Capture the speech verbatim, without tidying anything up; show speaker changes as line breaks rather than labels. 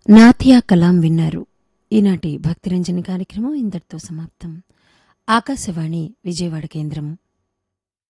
నాథియా కలాం విన్నారు. ఈనాటి భక్తిరంజని కార్యక్రమం ఇంతటితో సమాప్తం. ఆకాశవాణి విజయవాడ కేంద్రం.